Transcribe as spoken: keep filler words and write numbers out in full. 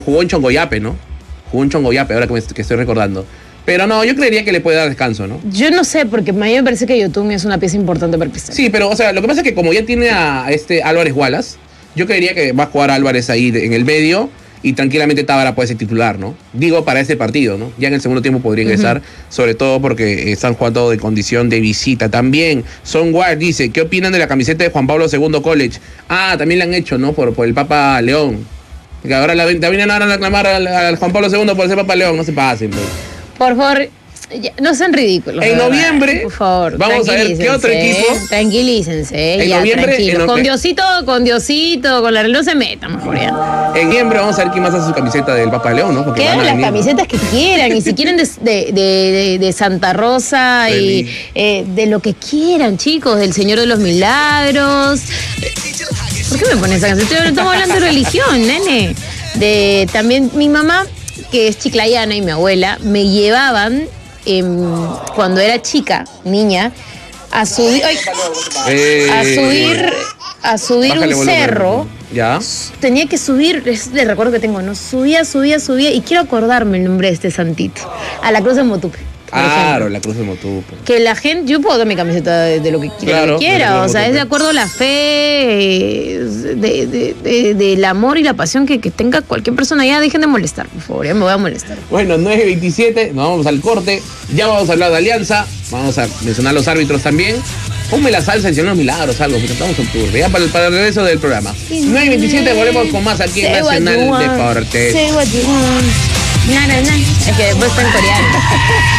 Jugó en Chongoyape, ¿no? Jugó en Chongoyape, ahora que, me, que estoy recordando. Pero no, yo creería que le puede dar descanso, ¿no? Yo no sé, porque a mí me parece que Yotun es una pieza importante para Cristal. Sí, pero, o sea, lo que pasa es que como ya tiene a este Álvarez Wallace, yo creería que va a jugar Álvarez ahí en el medio y tranquilamente Tábara puede ser titular, ¿no? Digo, para ese partido, ¿no? Ya en el segundo tiempo podría ingresar, uh-huh. sobre todo porque están jugando de condición de visita. También, Son Ward dice, ¿qué opinan de la camiseta de Juan Pablo segundo College? Ah, también la han hecho, ¿no? Por, por el Papa León. Que ahora la, también van a reclamar al, al Juan Pablo segundo por ser Papa León, no se pasen, pues. Por favor, ya, no sean ridículos. En noviembre, por favor, vamos a ver qué otro equipo. Tranquilícense, en ya, noviembre, tranquilo. En no, con Diosito, con Diosito, con la no se metan, mejor ya. En noviembre vamos a ver quién más hace su camiseta del Papa León, ¿no? Porque quedan las venir, camisetas ¿no? que quieran, y si quieren de, de, de, de Santa Rosa y eh, de lo que quieran, chicos, del Señor de los Milagros. ¿Por qué me pones esa canción? Estamos hablando de religión, nene. De también mi mamá, que es chiclayana, y mi abuela, me llevaban eh, cuando era chica, niña, a subir, ay, eh, a subir, a subir un cerro. ¿Ya? Tenía que subir, es el recuerdo que tengo, ¿no? Subía, subía, subía, y quiero acordarme el nombre de este santito. A la Cruz de Motupe. Claro, la Cruz de Motupe. Que la gente, yo puedo dar mi camiseta de, de lo que, claro, lo que quiera, o sea, es de acuerdo a la fe, de, de, de, del amor y la pasión que, que tenga cualquier persona. Ya dejen de molestar, por favor, ya me voy a molestar. Bueno, nueve veintisiete, nos vamos al corte, ya vamos a hablar de Alianza, vamos a mencionar los árbitros también. Ponme la salsa, el Señor de los Milagros, algo, porque estamos en tour, ya para el, para el regreso del programa. nueve veintisiete, volvemos con más aquí en Nacional Deportes. Es que después está en coreano.